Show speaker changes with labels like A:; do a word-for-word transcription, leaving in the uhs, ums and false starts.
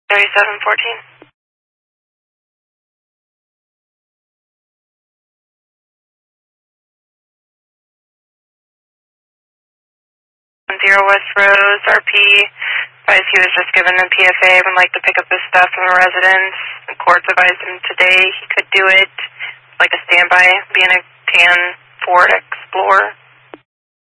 A: thirty-seven fourteen. Zero West Rose, R P. Advised he was just given a P F A, would like to pick up his stuff from the residence. The courts advised him today he could do it. Like a standby, being a tan Ford Explorer.